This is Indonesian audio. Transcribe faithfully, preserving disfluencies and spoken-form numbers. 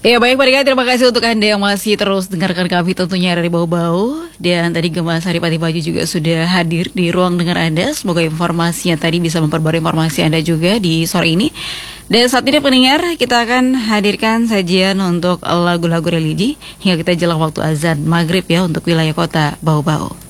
Ya baik Pak, terima kasih untuk Anda yang masih terus dengarkan kami tentunya dari Bau-Bau. Dan tadi Gemma Saripati Baju juga sudah hadir di ruang dengar Anda. Semoga informasinya tadi bisa memperbarui informasi Anda juga di sore ini. Dan saat ini pendengar, kita akan hadirkan sajian untuk lagu-lagu religi hingga kita jelang waktu azan maghrib ya untuk wilayah kota Bau-Bau.